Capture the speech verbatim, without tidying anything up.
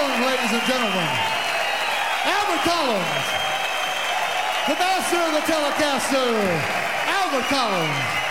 Collins, ladies and gentlemen. Albert Collins. The master of the Telecaster, Albert Collins.